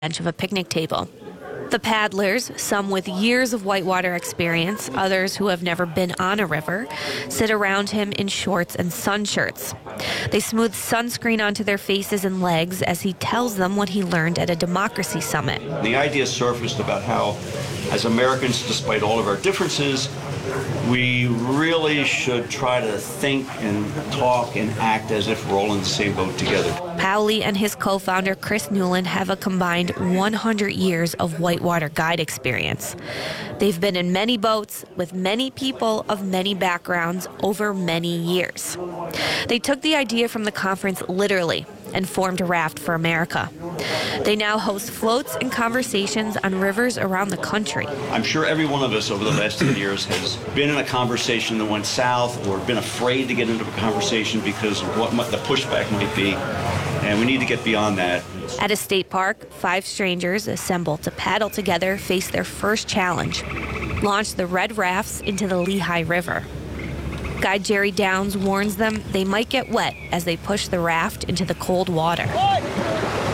bench of a picnic table. The paddlers, some with years of whitewater experience, others who have never been on a river, sit around him in shorts and sun shirts. They smooth sunscreen onto their faces and legs as he tells them what he learned at a democracy summit. The idea surfaced about how, as Americans, despite all of our differences, we really should try to think and talk and act as if we're all in the same boat together. Powley and his co-founder Chris Newland have a combined 100 years of whitewater guide experience. They've been in many boats with many people of many backgrounds over many years. They took the idea from the conference literally and formed Raft for America. They now host floats and conversations on rivers around the country. I'm sure every one of us over the last 10 years has been in a conversation that went south or been afraid to get into a conversation because of what the pushback might be. And we need to get beyond that. At a state park, 5 strangers assembled to paddle together face their first challenge: launch the red rafts into the Lehigh River. Guide Jerry Downs warns them they might get wet as they push the raft into the cold water. 1, 2, 3,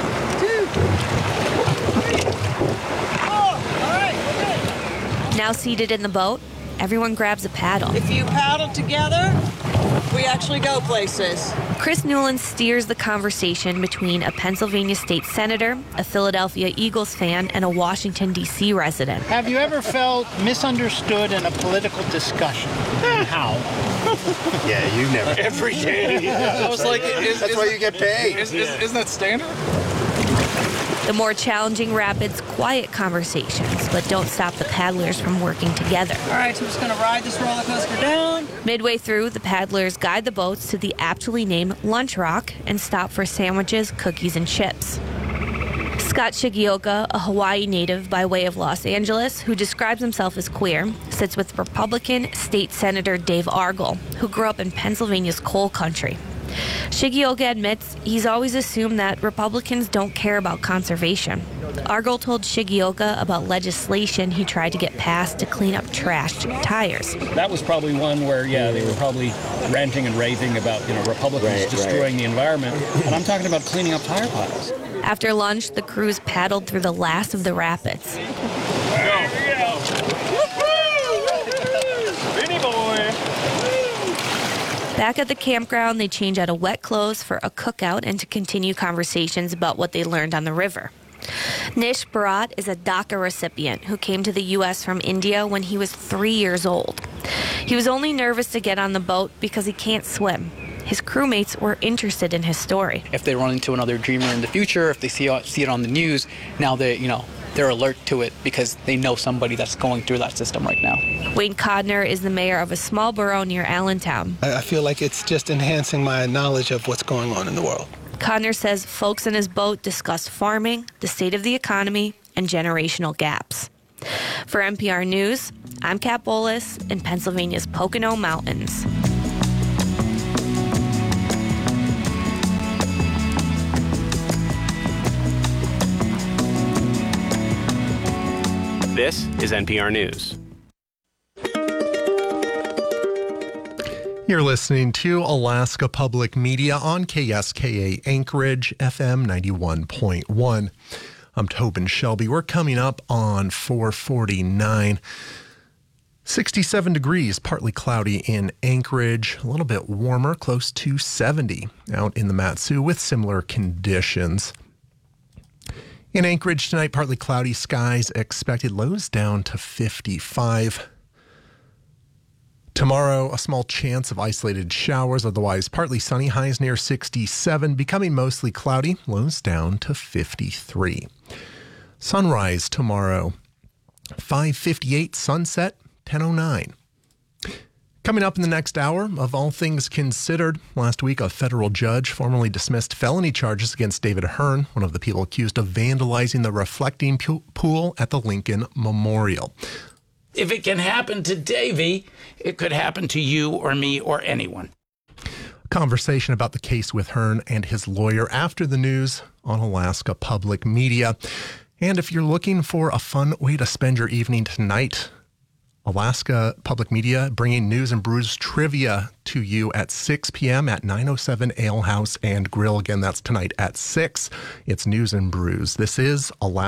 4. All right, Now seated in the boat, everyone grabs a paddle. if you paddle together, we actually go places. Chris Newland steers the conversation between a Pennsylvania state senator, a Philadelphia Eagles fan, and a Washington, D.C. resident. Have you ever felt misunderstood in a political discussion? And how? Yeah, you never. Every day. I was like, That's why you get paid. Isn't that standard? The more challenging rapids quiet conversations, but don't stop the paddlers from working together. All right, so we're just going to ride this roller coaster down. Midway through, the paddlers guide the boats to the aptly named Lunch Rock and stop for sandwiches, cookies, and chips. Scott Shigioka, a Hawaii native by way of Los Angeles, who describes himself as queer, sits with Republican State Senator Dave Argall, who grew up in Pennsylvania's coal country. Shigioka admits he's always assumed that Republicans don't care about conservation. Argall told Shigioka about legislation he tried to get passed to clean up trashed tires. That was probably one where, they were probably ranting and raving about, Republicans destroying the environment. And I'm talking about cleaning up tire piles. After lunch, the crews paddled through the last of the rapids. Back at the campground, they change out of wet clothes for a cookout and to continue conversations about what they learned on the river. Nish Bharat is a DACA recipient who came to the U.S. from India when he was 3 years old. He was only nervous to get on the boat because he can't swim. His crewmates were interested in his story. If they run into another dreamer in the future, if they see it on the news, now they're alert to it because they know somebody that's going through that system right now. Wayne Codner is the mayor of a small borough near Allentown. I feel like it's just enhancing my knowledge of what's going on in the world. Codner says folks in his boat discuss farming, the state of the economy, and generational gaps. For NPR News, I'm Kat Bolus in Pennsylvania's Pocono Mountains. This is NPR News. You're listening to Alaska Public Media on KSKA Anchorage, FM 91.1. I'm Tobin Shelby. We're coming up on 449. 67 degrees, partly cloudy in Anchorage, a little bit warmer, close to 70 out in the Mat-Su with similar conditions. In Anchorage tonight, partly cloudy skies expected, lows down to 55. Tomorrow, a small chance of isolated showers, otherwise partly sunny, highs near 67, becoming mostly cloudy, lows down to 53. Sunrise tomorrow, 5:58, sunset 10:09. Coming up in the next hour, of all things considered, last week a federal judge formally dismissed felony charges against David Hearn, one of the people accused of vandalizing the reflecting pool at the Lincoln Memorial. If it can happen to Davy, it could happen to you or me or anyone. Conversation about the case with Hearn and his lawyer after the news on Alaska Public Media. And if you're looking for a fun way to spend your evening tonight, Alaska Public Media bringing News and Brews trivia to you at 6 p.m. at 907 Ale House and Grill. Again, that's tonight at 6. It's News and Brews. This is Alaska